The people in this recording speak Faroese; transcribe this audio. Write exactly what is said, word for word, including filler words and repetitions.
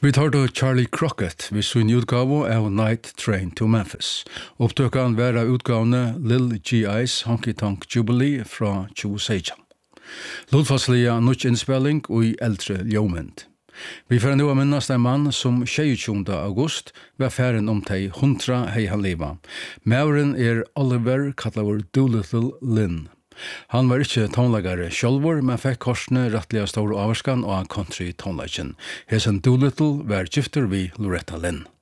Vi tar då Charlie Crockett vid sin utgave av Night Train to Memphis. Opptøkene var av utgavene Lil G I's Honky Tonk Jubilee fra tjue seksten. Lodfatslige norsk innspilling og i eldre ljomend. Vi får nu minnes en mann som tjueogtjuende august var færen om de hundra hei han liva. Mauren er Oliver Cutler Doolittle Lynn. Han var ikke tonleggere sjølvor, men fikk korsene rettelig store averskan og country tonleggen. Hesen Doolittle var gifter vi Loretta Lynn.